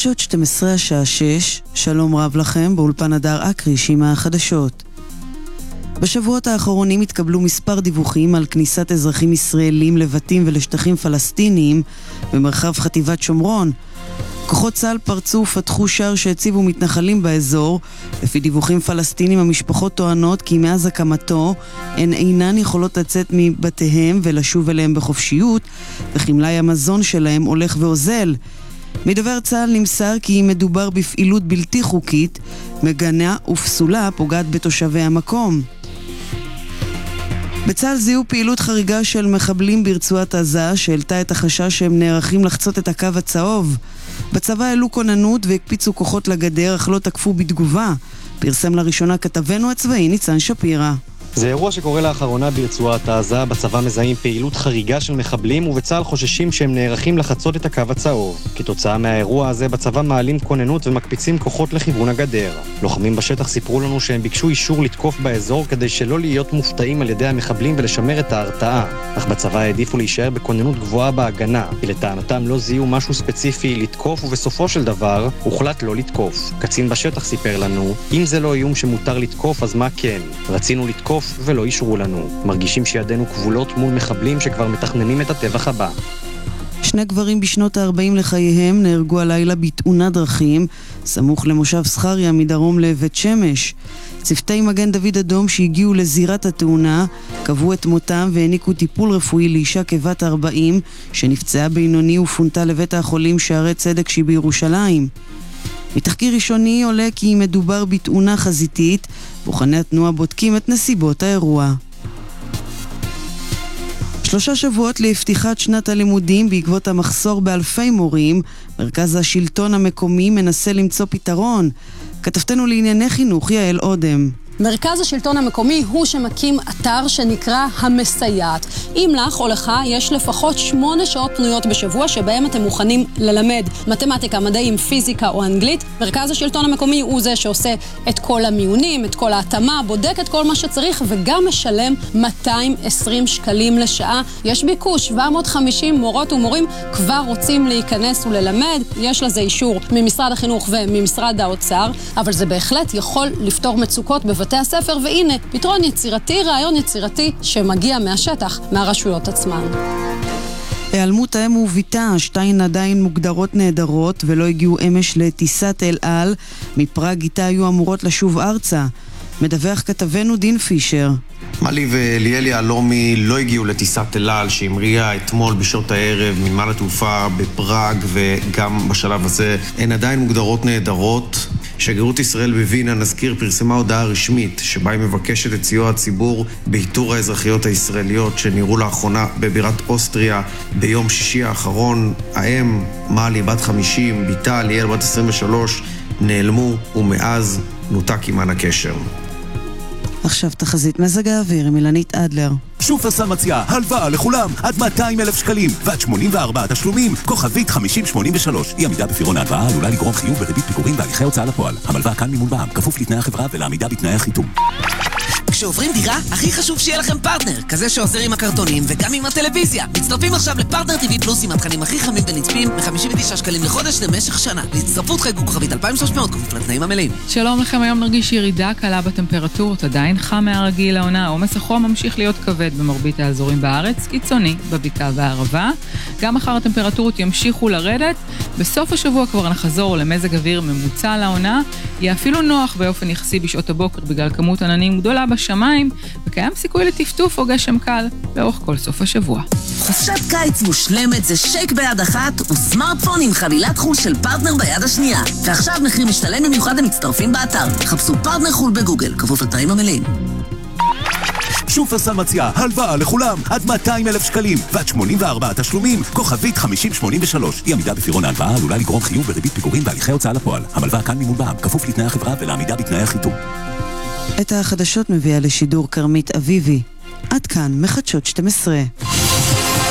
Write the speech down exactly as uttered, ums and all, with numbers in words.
בחדשות שתים עשרה השעה שש, שלום רב לכם, באולפן הדר אקריש עם החדשות. בשבועות האחרונים התקבלו מספר דיווחים על כניסת אזרחים ישראלים לבתים ולשטחים פלסטיניים במרחב חטיבת שומרון. כוחות צה"ל פרצו ופתחו שער שהציבו מתנחלים באזור. לפי דיווחים פלסטינים, המשפחות טוענות כי מאז הקמתו הן אינן יכולות לצאת מבתיהם ולשוב אליהם בחופשיות, וכי מלאי המזון שלהם הולך ואוזל. מדובר צה"ל נמסר כי מדובר בפעילות בלתי חוקית, מגנה ופסולה פוגעת בתושבי המקום. בצה"ל זיהו פעילות חריגה של מחבלים ברצועת עזה שהעלתה את החשש שהם נערכים לחצות את הקו הצהוב. בצבא העלו כוננות והקפיצו כוחות לגדר, אך לא תקפו בתגובה. פרסם לראשונה כתבנו הצבאי ניצן שפירא. זה אירוע שקורה לאחרונה ברצועת עזה. בצבא מזהים פעילות חריגה של מחבלים, ובצה"ל חוששים שהם נערכים לחצות את הקו הצהוב. כתוצאה מהאירוע הזה בצבא מעלים כוננות ומקפיצים כוחות לכיוון הגדר. לוחמים בשטח סיפרו לנו שהם ביקשו אישור לתקוף באזור כדי שלא להיות מופתעים על ידי המחבלים ולשמר את ההרתעה. אך בצבא העדיפו להישאר בכוננות גבוהה בהגנה, כי לטענתם לא זיהו משהו ספציפי לתקוף, ובסופו של דבר הוחלט לא לתקוף. קצין בשטח סיפר לנו, אם זה לא איום שמותר לתקוף, אז מה כן? רצינו לתקוף ולא אישרו לנו. מרגישים שידינו כבולות מול מחבלים שכבר מתכננים את הטבח הבא. שני גברים בשנות ה-ארבעים לחייהם נהרגו הלילה בתאונת דרכים, סמוך למושב סחריה מדרום לבית שמש. צוותי מגן דוד אדום שהגיעו לזירת התאונה קבעו את מותם והעניקו טיפול רפואי לאישה כבת ארבעים שנפצעה בינוני ופונתה לבית החולים שערי צדק שבירושלים. מתחקיר ראשוני עולה כי מדובר בתאונה חזיתית, בוחני התנועה בודקים את נסיבות האירוע. שלושה שבועות לפתיחת שנת הלימודים בעקבות המחסור באלפי מורים, מרכז השלטון המקומי מנסה למצוא פתרון. כתבתנו לענייני חינוך יעל אודם. מרכז השלטון המקומי הוא שמקים אתר שנקרא המסייעת. אם לך או לך יש לפחות שמונה שעות פנויות בשבוע שבהם אתם מוכנים ללמד מתמטיקה, מדעים, פיזיקה או אנגלית, מרכז השלטון המקומי הוא זה שעושה את כל המיונים, את כל ההתאמה, בודק את כל מה שצריך וגם משלם מאתיים ועשרים שקלים לשעה. יש ביקוש, שבע מאות וחמישים מורות ומורים כבר רוצים להיכנס וללמד. יש לזה אישור ממשרד החינוך וממשרד האוצר, אבל זה בהחלט יכול לפתור מצוקות בבתי בתי הספר, והנה, פתרון יצירתי, רעיון יצירתי שמגיע מהשטח, מהרשויות עצמן. היעלמות האם וביתה, שתיים עדיין מוגדרות נהדרות ולא הגיעו אמש לטיסת אל על, מפראג איתה היו אמורות לשוב ארצה. מדווח כתבנו דין פישר. מלי ואליאלי אלומי לא הגיעו לטיסת אל על שהמריאה אתמול בשעות הערב מנמל התעופה בפראג, וגם בשלב הזה הן עדיין מוגדרות נהדרות. שגרירות ישראל בווינה, נזכיר, פרסמה הודעה רשמית שבה היא מבקשת את סיוע הציבור באיתור האזרחיות הישראליות שנראו לאחרונה בבירת אוסטריה ביום שישי האחרון. האם מלי בת חמישים, ביתה ליאל בת עשרים ושלוש נעלמו, ומאז נותק עימן הקשר. עכשיו תחזית מזג האוויר עם אילנית אדלר. שופרסל מציעה הלוואה לכולם עד מאתיים אלף שקלים ועד שמונים וארבעה תשלומים, כוכבית חמישים שמונים ושלוש. אי עמידה בפירעון ההלוואה עלולה לגרום חיוב בריבית פיגורים והליכי הוצאה לפועל. המלווה כאן מימון בע"מ, כפוף לתנאי החברה ולעמידה בתנאי החיתום. כשעוברים דירה, הכי חשוב שיהיה לכם פרטנר, כזה שעוזר עם הקרטונים וגם עם הטלוויזיה. מצטרפים עכשיו לפרטנר טיווי פלוס עם התכנים הכי חמים ונצפים ב-חמישים ותשעה שקלים לחודש למשך שנה. להצטרפות חייגו כוכבית אלפיים ושלוש מאות, כפוף לתנאים המלאים. שלום לכם, היום נרגיש ירידה קלה בטמפרטורות, עדיין חם מהרגיל לעונה. עומס החום ממשיך להיות כבד במרבית האזורים בארץ, קיצוני בבקעה והערבה. גם מחר הטמפרטורות ימשיכו לרדת. בסוף השבוע כבר נחזור למזג אוויר ממוצע לעונה. יהיה אפילו נוח באופן יחסי בשעות הבוקר בגלל כמות עננים גדולה בשמיים, וקיים סיכוי לטפטוף או גשם קל לאורך כל סוף השבוע. חופשת קיץ מושלמת זה שייק ביד אחת וסמארטפון עם חבילת חול של פרטנר ביד השנייה. ועכשיו מחיר משתלם במיוחד למצטרפים באתר. חפשו פרטנר חול בגוגל, כפוף לתנאים המלאים. שופרסל מציעה הלוואה לכולם עד מאתיים אלף שקלים ועד שמונים וארבעה תשלומים, כוכבית חמישים שמונים ושלוש. אי עמידה בפירעון ההלוואה עלולה לגרום חיוב בריבית פיגורים והליכי הוצאה לפועל. המלווה כאן מימון בע"מ, כפוף לתנאי החברה ולעמידה בתנאי החיתום. את החדשות מביאה לשידור כרמית אביבי. עד כאן מחדשות שתים עשרה.